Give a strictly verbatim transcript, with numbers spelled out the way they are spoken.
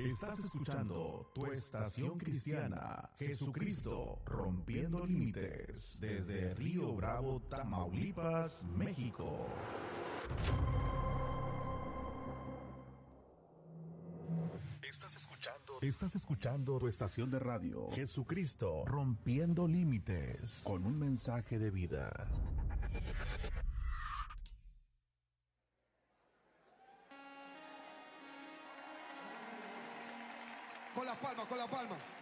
Estás escuchando tu estación cristiana, Jesucristo Rompiendo Límites, desde Río Bravo, Tamaulipas, México. Estás escuchando, estás escuchando tu estación de radio, Jesucristo Rompiendo Límites, con un mensaje de vida. Con las palmas, con las palmas.